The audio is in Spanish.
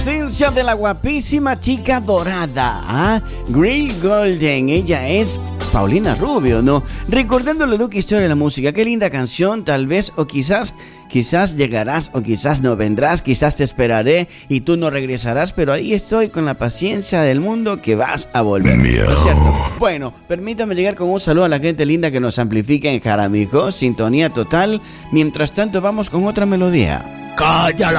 Esencia de la guapísima chica dorada, Grill Golden. Ella es Paulina Rubio, ¿no? Recordando la loca historia de la música. Qué linda canción, tal vez, o quizás llegarás o quizás no vendrás, quizás te esperaré y tú no regresarás, pero ahí estoy con la paciencia del mundo que vas a volver, ¿no es cierto? Bueno, permítame llegar con un saludo a la gente linda que nos amplifica en Jaramillo, sintonía total. Mientras tanto vamos con otra melodía. ¡Cállala!